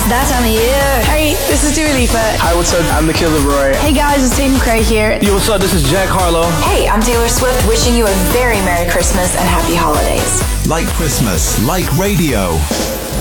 that time of year. Hey, this is Dua Lipa. Hi, what's up? I'm the Killer Roy. Hey guys, it's Tatum Craig here. Yo, what's up? This is Jack Harlow. Hey, I'm Taylor Swift, wishing you a very Merry Christmas and Happy Holidays. Like Christmas, like radio.